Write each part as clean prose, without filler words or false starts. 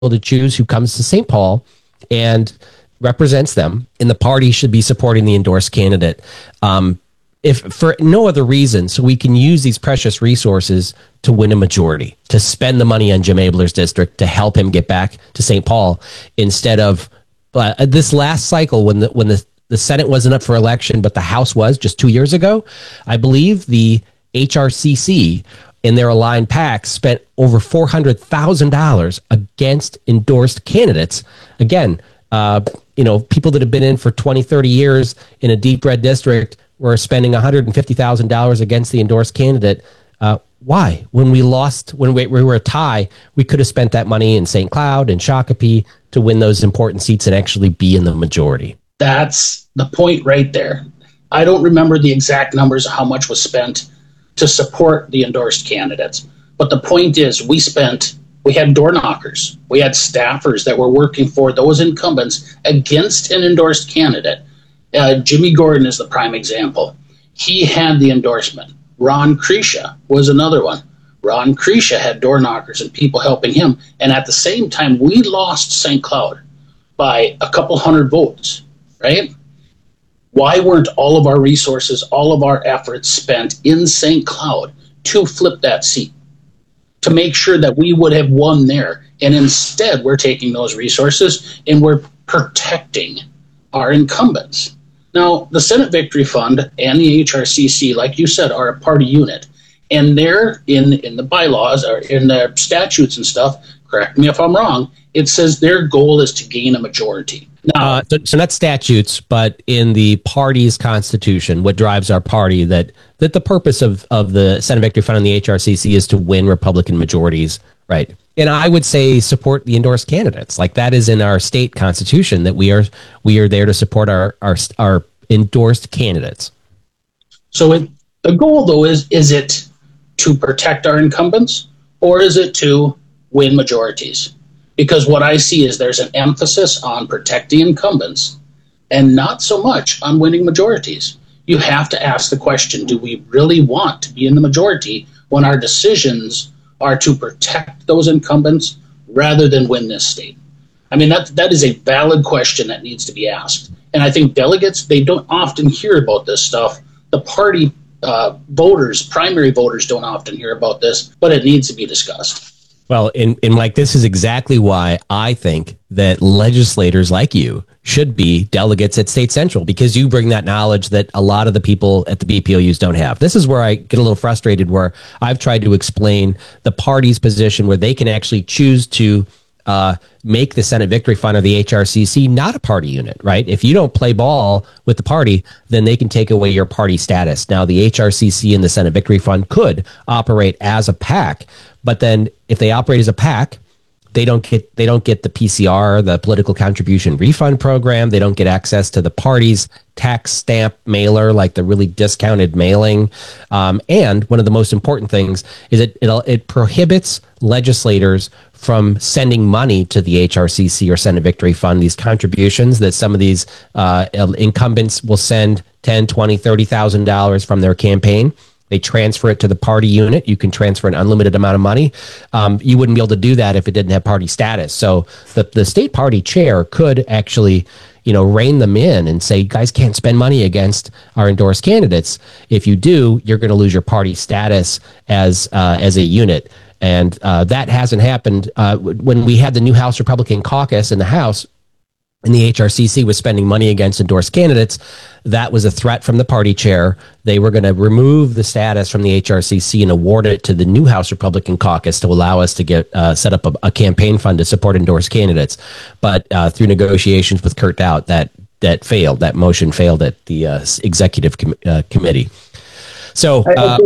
to choose who comes to St. Paul and represents them, and the party should be supporting the endorsed candidate. If for no other reason, so we can use these precious resources to win a majority, to spend the money on Jim Abler's district to help him get back to St. Paul, instead of this last cycle when the Senate wasn't up for election, but the House was just 2 years ago. I believe the HRCC and their aligned PACs spent over $400,000 against endorsed candidates. Again, people that have been in for 20, 30 years in a deep red district were spending $150,000 against the endorsed candidate. Why? When we were a tie, we could have spent that money in St. Cloud and Shakopee to win those important seats and actually be in the majority. That's the point right there. I don't remember the exact numbers of how much was spent to support the endorsed candidates. But the point is, we had door knockers. We had staffers that were working for those incumbents against an endorsed candidate. Jimmy Gordon is the prime example. He had the endorsement. Ron Krisha was another one. Ron Krisha had door knockers and people helping him. And at the same time, we lost St. Cloud by a couple hundred votes, right? Why weren't all of our resources, all of our efforts spent in St. Cloud to flip that seat, to make sure that we would have won there? And instead, we're taking those resources and we're protecting our incumbents. Now, the Senate Victory Fund and the HRCC, like you said, are a party unit. And they're in the bylaws or in the statutes and stuff, correct me if I'm wrong, it says their goal is to gain a majority. Now, so not statutes, but in the party's constitution, what drives our party, that the purpose of the Senate Victory Fund and the HRCC is to win Republican majorities, right? And I would say support the endorsed candidates. Like, that is in our state constitution, that we are there to support our endorsed candidates. So the goal, though, is it to protect our incumbents, or is it to win majorities? Because what I see is there's an emphasis on protecting incumbents and not so much on winning majorities. You have to ask the question, do we really want to be in the majority when our decisions are to protect those incumbents rather than win this state? I mean, that is a valid question that needs to be asked. And I think delegates, they don't often hear about this stuff. The party voters, primary voters, don't often hear about this, but it needs to be discussed. Well, and Mike, this is exactly why I think that legislators like you should be delegates at State Central, because you bring that knowledge that a lot of the people at the BPOUs don't have. This is where I get a little frustrated, where I've tried to explain the party's position, where they can actually choose to make the Senate Victory Fund or the HRCC not a party unit, right? If you don't play ball with the party, then they can take away your party status. Now, the HRCC and the Senate Victory Fund could operate as a PAC, but then if they operate as a PAC, they don't get the PCR, the political contribution refund program. They don't get access to the party's tax stamp mailer, like the really discounted mailing. And one of the most important things is it prohibits legislators from sending money to the HRCC or Senate Victory Fund, these contributions that some of these incumbents will send $10,000, $20,000, $30,000 from their campaign. They transfer it to the party unit. You can transfer an unlimited amount of money. You wouldn't be able to do that if it didn't have party status. So the state party chair could actually, rein them in and say, you guys can't spend money against our endorsed candidates. If you do, you're going to lose your party status as a unit. And that hasn't happened. When we had the new House Republican caucus in the House, and the HRCC was spending money against endorsed candidates, that was a threat from the party chair. They were going to remove the status from the HRCC and award it to the new House Republican caucus to allow us to get set up a campaign fund to support endorsed candidates. But through negotiations with Kurt Dowd, that failed. That motion failed at the executive committee. So,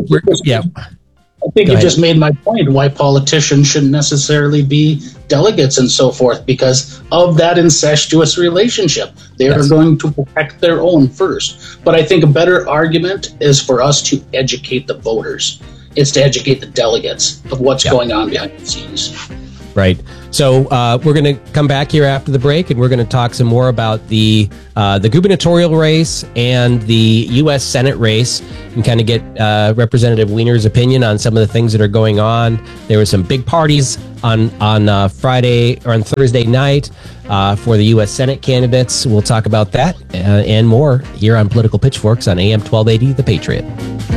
I think you just made my point why politicians shouldn't necessarily be delegates and so forth, because of that incestuous relationship. They are going to protect their own first. But I think a better argument is for us to educate the voters. It's to educate the delegates of what's going on behind the scenes. Right. So we're going to come back here after the break, and we're going to talk some more about the gubernatorial race and the U.S. Senate race, and kind of get Representative Wiener's opinion on some of the things that are going on. There were some big parties on Friday or on Thursday night for the U.S. Senate candidates. We'll talk about that and more here on Political Pitchforks on AM 1280, The Patriot.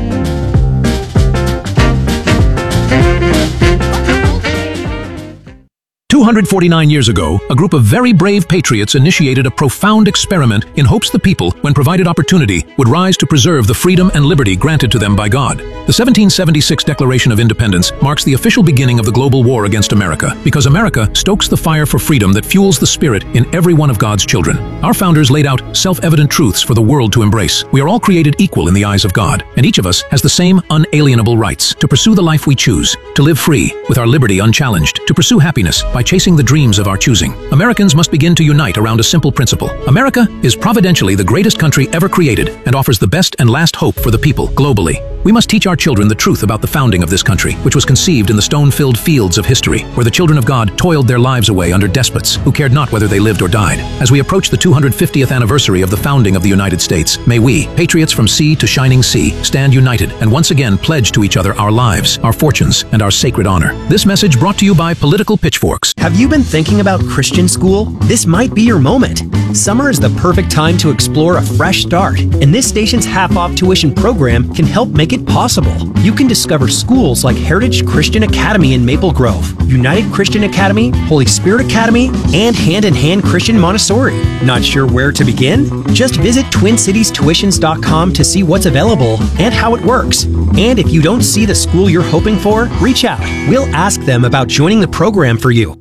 249 years ago, a group of very brave patriots initiated a profound experiment in hopes the people, when provided opportunity, would rise to preserve the freedom and liberty granted to them by God. The 1776 Declaration of Independence marks the official beginning of the global war against America, because America stokes the fire for freedom that fuels the spirit in every one of God's children. Our founders laid out self-evident truths for the world to embrace. We are all created equal in the eyes of God, and each of us has the same unalienable rights to pursue the life we choose, to live free, with our liberty unchallenged, to pursue happiness by chasing the dreams of our choosing. Americans must begin to unite around a simple principle. America is providentially the greatest country ever created and offers the best and last hope for the people globally. We must teach our children the truth about the founding of this country, which was conceived in the stone-filled fields of history, where the children of God toiled their lives away under despots who cared not whether they lived or died. As we approach the 250th anniversary of the founding of the United States, may we, patriots from sea to shining sea, stand united and once again pledge to each other our lives, our fortunes, and our sacred honor. This message brought to you by Political Pitchforks. Have you been thinking about Christian school? This might be your moment. Summer is the perfect time to explore a fresh start, and this station's half-off tuition program can help make it possible. You can discover schools like Heritage Christian Academy in Maple Grove, United Christian Academy, Holy Spirit Academy, and Hand in Hand Christian Montessori. Not sure where to begin? Just visit TwinCitiesTuitions.com to see what's available and how it works. And if you don't see the school you're hoping for, reach out. We'll ask them about joining the program for you.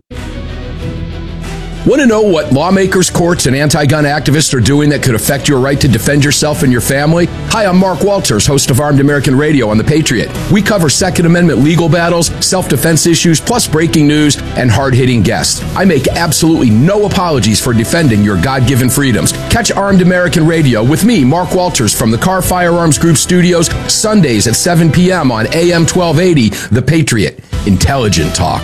Want to know what lawmakers, courts, and anti-gun activists are doing that could affect your right to defend yourself and your family? Hi, I'm Mark Walters, host of Armed American Radio on The Patriot. We cover Second Amendment legal battles, self-defense issues, plus breaking news and hard-hitting guests. I make absolutely no apologies for defending your God-given freedoms. Catch Armed American Radio with me, Mark Walters, from the Carr Firearms Group studios, Sundays at 7 p.m. on AM 1280, The Patriot. Intelligent talk.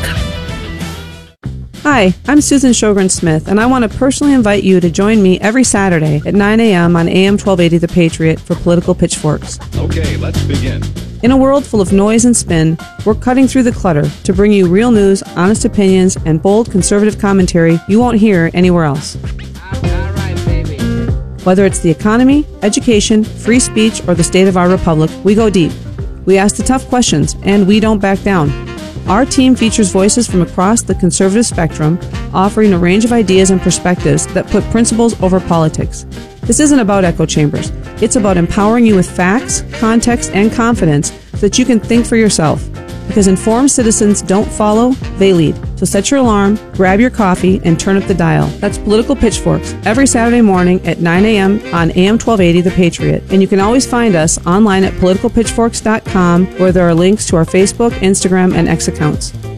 Hi, I'm Susan Sjogren-Smith, and I want to personally invite you to join me every Saturday at 9 a.m. on AM 1280 The Patriot for Political Pitchforks. Okay, let's begin. In a world full of noise and spin, we're cutting through the clutter to bring you real news, honest opinions, and bold conservative commentary you won't hear anywhere else. All right, baby. Whether it's the economy, education, free speech, or the state of our republic, we go deep. We ask the tough questions, and we don't back down. Our team features voices from across the conservative spectrum, offering a range of ideas and perspectives that put principles over politics. This isn't about echo chambers. It's about empowering you with facts, context, and confidence so that you can think for yourself. Because informed citizens don't follow, they lead. So set your alarm, grab your coffee, and turn up the dial. That's Political Pitchforks, every Saturday morning at 9 a.m. on AM 1280 The Patriot. And you can always find us online at politicalpitchforks.com, where there are links to our Facebook, Instagram, and X accounts.